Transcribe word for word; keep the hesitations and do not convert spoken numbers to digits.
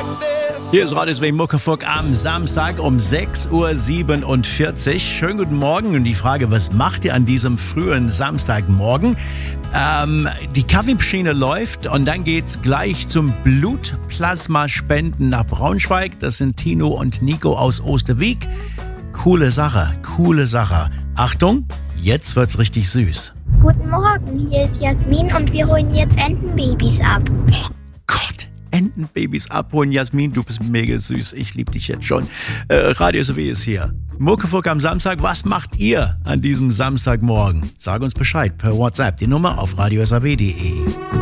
Hier ist Radio S W Muckefuck am Samstag um sechs Uhr siebenundvierzig. Schönen guten Morgen und die Frage, was macht ihr an diesem frühen Samstagmorgen? Ähm, die Kaffeemaschine läuft und dann geht's gleich zum Blutplasmaspenden nach Braunschweig. Das sind Tino und Nico aus Osterwieck. Coole Sache, coole Sache. Achtung, jetzt wird's richtig süß. Guten Morgen, hier ist Jasmin und wir holen jetzt Entenbabys ab. Oh Gott, Entenbabys abholen. Jasmin, du bist mega süß. Ich liebe dich jetzt schon. Äh, Radio S W ist hier. Muckefuck am Samstag. Was macht ihr an diesem Samstagmorgen? Sag uns Bescheid per WhatsApp. Die Nummer auf radio s w punkt d e.